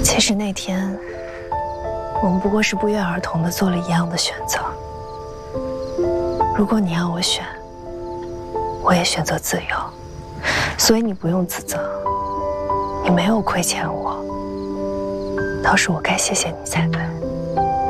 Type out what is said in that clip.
其实那天，我们不过是不约而同地做了一样的选择。如果你要我选，我也选择自由，所以你不用自责，你没有亏欠我，倒是我该谢谢你才对。